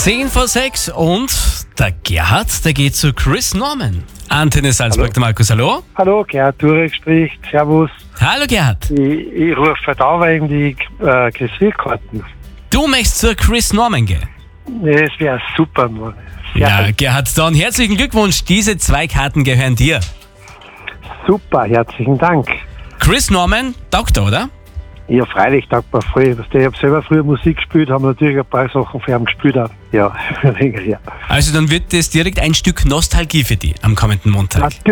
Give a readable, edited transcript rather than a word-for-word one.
10 vor 6 und der Gerhard, der geht zu Chris Norman. Antenne Salzburg, Hallo. der Markus, hallo. Hallo, Gerhard Turek spricht. Servus. Hallo Gerhard. Ich rufe heute an wegen die Kassierkarten. Du möchtest zu Chris Norman gehen. Das wäre super, Mann. Ja, Gerhard, dann herzlichen Glückwunsch. Diese 2 Karten gehören dir. Super, herzlichen Dank. Chris Norman, Doktor, oder? Ja, freilich, dankbar voll. Ich habe selber früher Musik gespielt, haben natürlich ein paar Sachen für ihn gespielt. Auch. Ja, ja. Also dann wird das direkt ein Stück Nostalgie für dich am kommenden Montag.